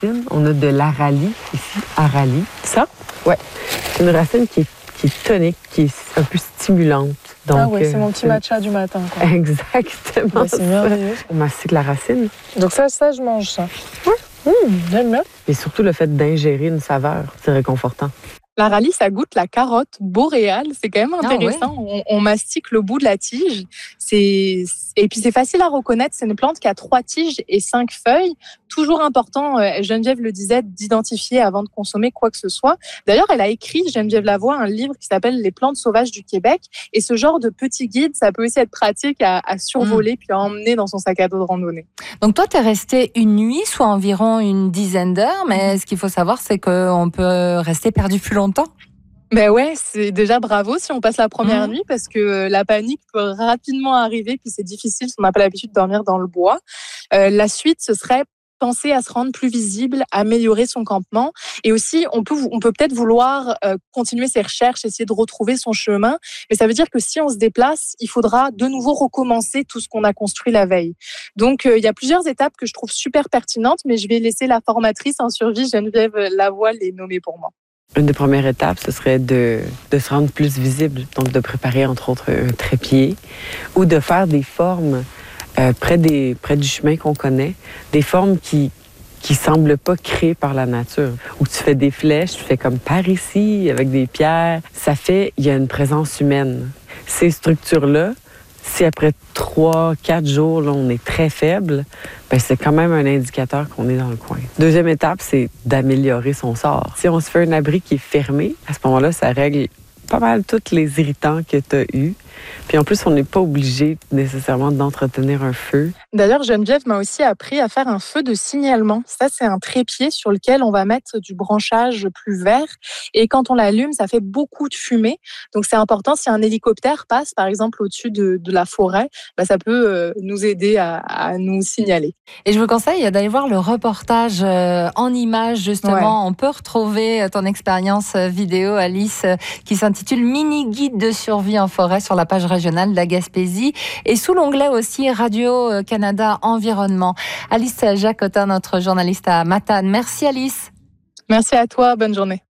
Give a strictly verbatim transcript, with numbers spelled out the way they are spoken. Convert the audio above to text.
On a de l'aralie ici, aralie. Ça? Ouais. C'est une racine qui est, qui est tonique, qui est un peu stimulante. Donc, ah ouais, c'est euh, mon petit matcha du matin, quoi. Exactement. Bah, c'est merveilleux. On mastique la racine. Donc ça, ça, je mange ça. Ouais. Mmh, j'aime bien. Et surtout le fait d'ingérer une saveur, c'est réconfortant. L'aralie, ça goûte la carotte boréale. C'est quand même intéressant. Ah ouais. on, on mastique le bout de la tige. C'est... Et puis, c'est facile à reconnaître. C'est une plante qui a trois tiges et cinq feuilles. Toujours important, Geneviève le disait, d'identifier avant de consommer quoi que ce soit. D'ailleurs, elle a écrit, Geneviève Lavoie, un livre qui s'appelle « Les plantes sauvages du Québec ». Et ce genre de petit guide, ça peut aussi être pratique à, à survoler mmh. puis à emmener dans son sac à dos de randonnée. Donc, toi, tu es resté une nuit, soit environ une dizaine d'heures. Mais mmh. ce qu'il faut savoir, c'est qu'on peut rester perdu plus longtemps. Ben ouais, c'est déjà bravo si on passe la première mmh. nuit parce que la panique peut rapidement arriver puis c'est difficile si on n'a pas l'habitude de dormir dans le bois. Euh, la suite, ce serait penser à se rendre plus visible, améliorer son campement et aussi on peut on peut peut-être vouloir euh, continuer ses recherches, essayer de retrouver son chemin, mais ça veut dire que si on se déplace, il faudra de nouveau recommencer tout ce qu'on a construit la veille. Donc euh, il y a plusieurs étapes que je trouve super pertinentes, mais je vais laisser la formatrice en survie Geneviève Lavoie les nommer pour moi. Une des premières étapes, ce serait de, de se rendre plus visible, donc de préparer entre autres un trépied ou de faire des formes euh, près, des, près du chemin qu'on connaît, des formes qui qui semblent pas créées par la nature. Où tu fais des flèches, tu fais comme par ici, avec des pierres. Ça fait, il y a une présence humaine. Ces structures-là, si après trois, quatre jours, là, on est très faible, ben c'est quand même un indicateur qu'on est dans le coin. Deuxième étape, c'est d'améliorer son sort. Si on se fait un abri qui est fermé, à ce moment-là, ça règle pas mal tous les irritants que tu as eus. Puis en plus, on n'est pas obligé nécessairement d'entretenir un feu. D'ailleurs, Geneviève m'a aussi appris à faire un feu de signalement. Ça, c'est un trépied sur lequel on va mettre du branchage plus vert. Et quand on l'allume, ça fait beaucoup de fumée. Donc, c'est important, si un hélicoptère passe, par exemple, au-dessus de, de la forêt, ben, ça peut euh, nous aider à, à nous signaler. Et je vous conseille d'aller voir le reportage euh, en images, justement. Ouais. On peut retrouver ton expérience vidéo, Alice, qui s'intitule « Mini guide de survie en forêt » sur la page régionale de la Gaspésie et sous l'onglet aussi Radio-Canada Environnement. Alice Jacotin, notre journaliste à Matane. Merci Alice. Merci à toi, bonne journée.